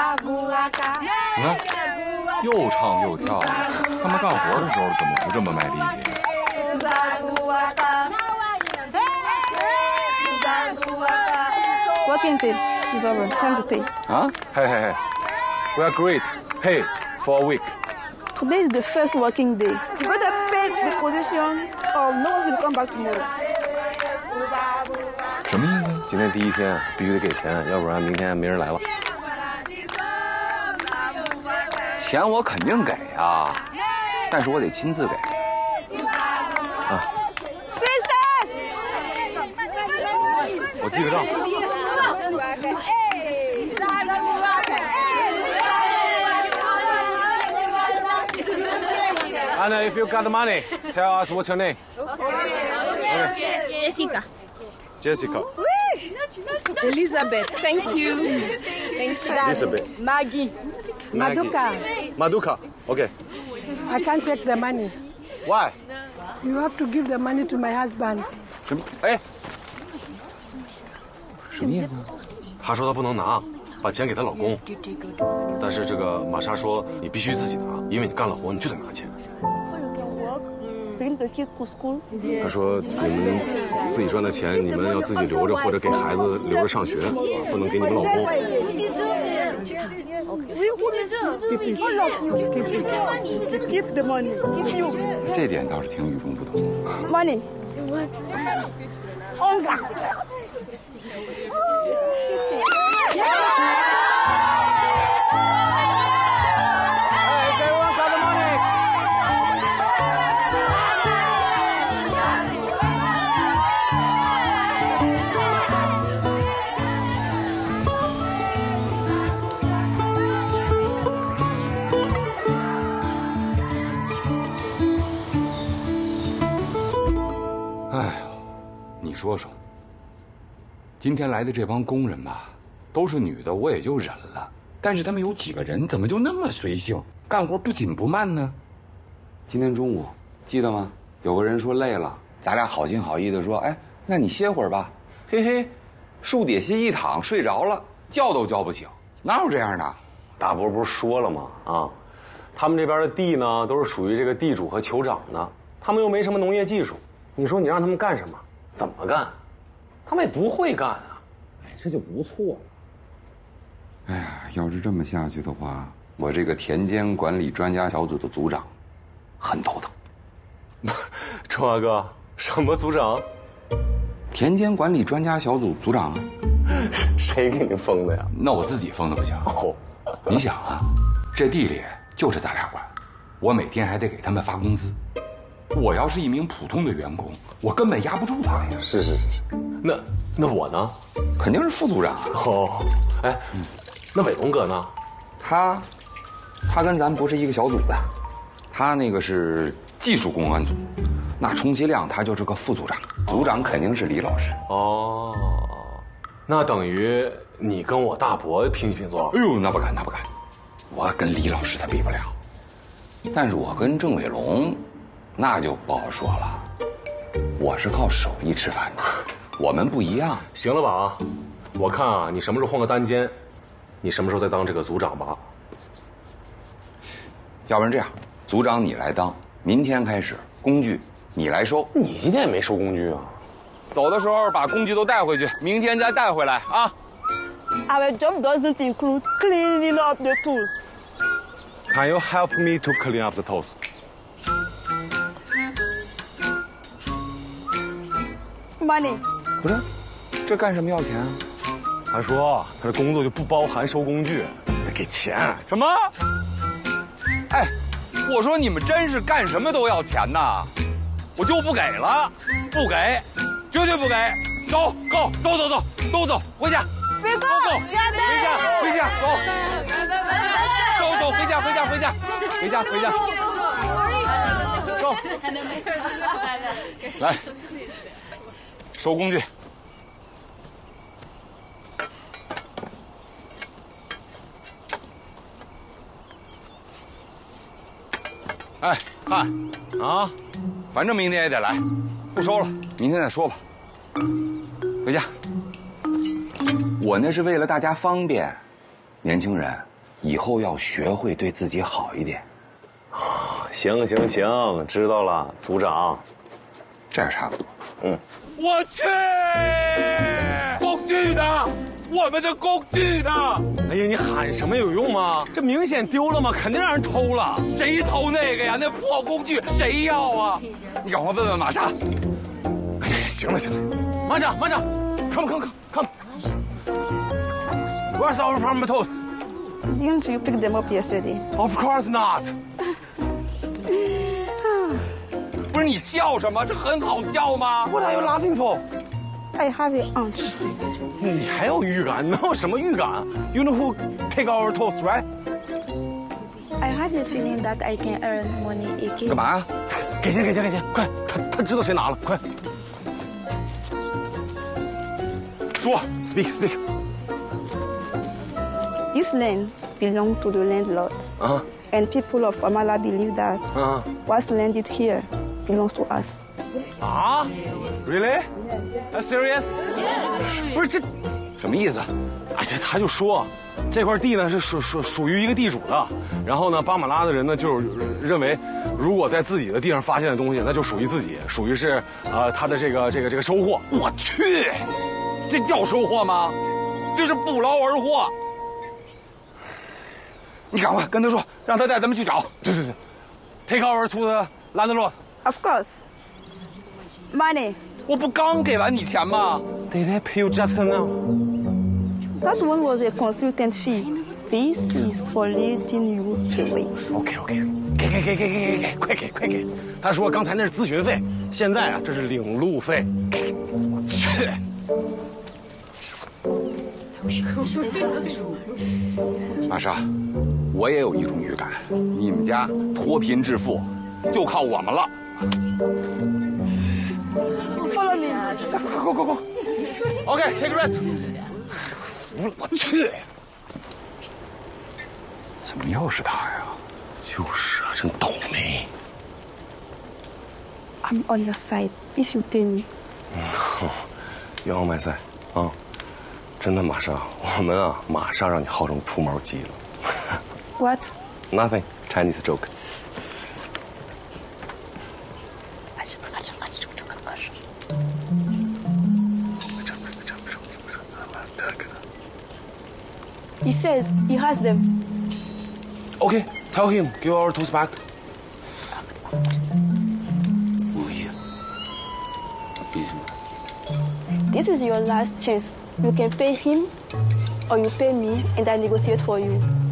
你看，又唱又跳，他们干活的时候怎么不这么卖力气？ Working day is over. Time to pay. Huh? Hey. We are great. Pay for a week. Today is the first working day. You better pay the position or no one will come back tomorrow. 什么意思？ 今天第一天必须得给钱，要不然明天没人来了。 钱我肯定给啊，但是我得亲自给。啊。 Sisters， 我记个账。 Anna, if you got the money, tell us what's your name. Jessica. Jessica. Elizabeth. Thank you. Thank you. Elizabeth. Maggie. Maduka. Maduka. Okay. I can't take the money. Why? You have to give the money to my husband. 什么？哎，什么意思？ 她说她不能拿，把钱给她老公。但是这个玛莎说你必须自己拿，因为你干了活，你就得拿钱。 他说：“你们自己赚的钱，你们要自己留着，或者给孩子留着上学，不能给你们老公。” 这点倒是挺与众不同。 Money. 谢谢。 说说，今天来的这帮工人吧，都是女的，我也就忍了。但是他们有几个人怎么就那么随性，干活不紧不慢呢？今天中午记得吗？有个人说累了，咱俩好心好意的说，哎，那你歇会儿吧。嘿嘿，树底下一躺睡着了，叫都叫不醒，哪有这样的？ 大伯不是说了吗？啊，他们这边的地呢，都是属于这个地主和酋长的，他们又没什么农业技术，你说你让他们干什么？ 怎么干？他们也不会干啊！哎，这就不错。 哎呀，要是这么下去的话，我这个田间管理专家小组的组长很头疼。 春华哥，什么组长？ 田间管理专家小组组长啊。 谁给你封的呀？ 那我自己封的不行。哦，你想啊，这地里就是咱俩管，我每天还得给他们发工资。 我要是一名普通的员工，我根本压不住他呀。 是，那我呢？ 肯定是副组长。 哦，哎，那伟龙哥呢？ 他跟咱不是一个小组的，他那个是技术公安组，那充其量他就是个副组长，组长肯定是李老师。 哦，那等于你跟我大伯平起平坐。 哎呦，那不敢，我跟李老师他比不了，但是我跟郑伟龙。 那就不好说了，我是靠手艺吃饭的，我们不一样。 行了吧啊，我看啊，你什么时候换个单间，你什么时候再当这个组长吧。 要不然这样，组长你来当，明天开始工具你来收。 你今天也没收工具啊？ 走的时候把工具都带回去，明天再带回来啊。 Our job doesn't include cleaning up the tools. Can you help me to clean up the tools? Money. 不是，这干什么要钱啊？ 他说他的工作就不包含收工具，得给钱。 什么？哎，我说你们真是干什么都要钱呐！我就不给了，不给，绝对不给！走，都走，回家， 别走， 回家，走，回家，走，来。 收工具。哎，汉啊，反正明天也得来，不收了，明天再说吧。回家。我那是为了大家方便，年轻人以后要学会对自己好一点。 行，知道了，组长。 这样差不多。 嗯。 我去，工具呢？我们的工具呢？ 哎呀，你喊什么有用吗？这明显丢了嘛，肯定让人偷了。 谁偷那个呀？那破工具谁要啊？你赶快问问玛莎。 哎呀，行了，玛莎 ，come。Where's our farm tools? Didn't you pick them up yesterday? Of course not. 不是你笑什么？这很好笑吗 What are you laughing for? I have a hunch. 你还有预感？能有什么预感 ？You know who take our tools, right? I have a feeling that I can earn money again. 干嘛？ 给钱，快！他知道谁拿了，快！说 ，speak。 This land belongs to the landlord. And people of Amala believe that what's landed here belongs to us. Really? That's serious? 不是这什么意思？ 而且他就说，这块地呢是属于一个地主的，然后呢，巴马拉的人呢就认为，如果在自己的地上发现的东西，那就属于自己，属于是他的这个收获。 我去，这叫收获吗？这是不劳而获。你赶快跟他说，让他带咱们去找。 对，take our to the landlord. Of course. Money. 我不刚给完你钱吗 Did I pay you just now? That one was a consultant fee. This is for leading you the way. OK， 给，快给！他说刚才那是咨询费，现在啊这是领路费。给，我去。 玛莎，我也有一种预感，你们家脱贫致富就靠我们了。 Follow me. Go. OK, take a rest. 我去，怎么又是他呀？ 就是啊，真倒霉。 I'm on your side if you pay me. You're on my side 啊！真的，玛莎，我们啊马上让你号成秃毛鸡了。 What? Nothing. Chinese joke. He says he has them. OK, tell him give our tools back. This is your last chance. You can pay him or you pay me and I negotiate for you.